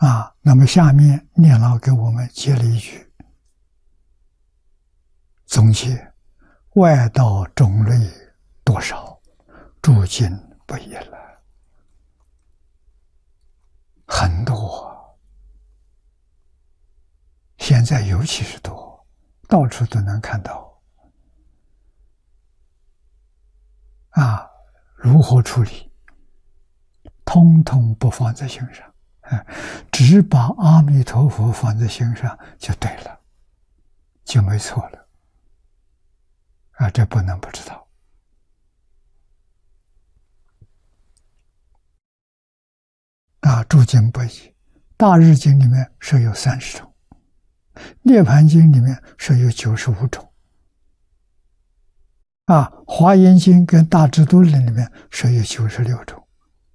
那么下面念老给我们接了一句总结：外道种类多少，诸经不一了，很多，现在尤其是多，到处都能看到。如何处理？通通不放在心上，只把阿弥陀佛放在心上就对了，就没错了。这不能不知道。诸经不一，大日经里面设有30种，涅盘经里面设有95种。华严经跟大智度论里面设有96种。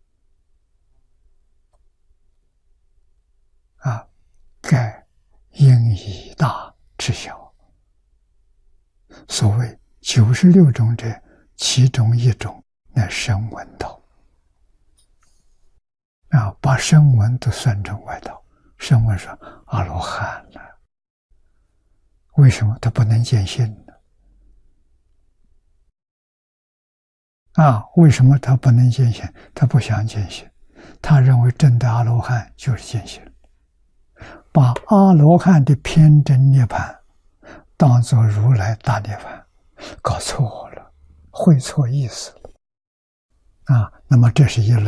盖因以大知小。所谓96种者，其中一种乃声闻道。把声闻都算成外道。声闻说阿罗汉了，为什么他不能见性呢？为什么他不能见性？他不想见性，他认为真的阿罗汉就是见性，把阿罗汉的偏真涅槃当作如来大涅槃，搞错了，会错意思了。那么这是一类。